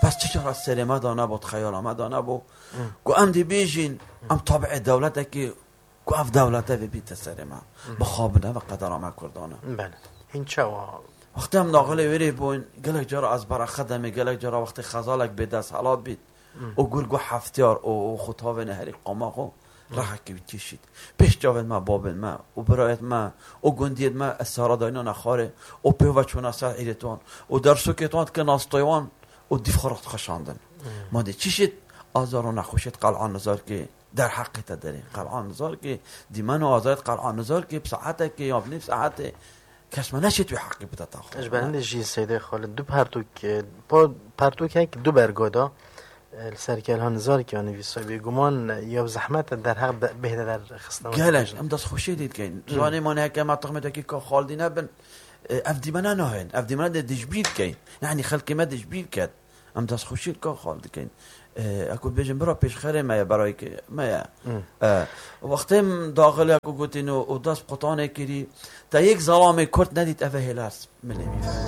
پس چطور از سرما دانه بود خیال آمد دانه بود گو ام دی بیجین ام طبع دولته که گو اف دولته و بیت سرما بخوابنه و قدر آمد کردانه. بله این چه وقتی هم ناقله ویری بوین گلک جارا از برا خدمه گلک جارا وقتی خزالک به دست حالات بید او گرگو هفتیار او خطاب نهری قاماقو راه که کشید پیش جاود ما بابل ما او برایت ما او گندید ما اسارا داینا نخاره او پیو چون اثر ایرتون او در سکتوان که ناستایوان او دیفخورات خشاندن ما دی چیشید آزار و نخوشید قلعان نزار که در حقیت داره قلعان نزار که دیمن و آزارت قلعان نزار که بساعته که یا بنی بساعته کس ما نشید توی حقی بوده تا اش برنده جی سیده خالد دو پرتوک که دو برگادا سرکل ها نزار که آنوی صاحبی گمان یا زحمت در حق بهده در خستان گلش هم دست خوشی دید که روانی مانه که ما تقمه که خالدی نبن افدی من نهین افدی من دجبیر که یعنی خلقی ما دجبیر کرد هم دست خوشی که خالدی که اکو بیشم برای پیش خیره ما برای که ما وقتی داخل اکو گوتینو و دست قطانه کردی تا یک ظلام کرد ندید اوه هلاس منمی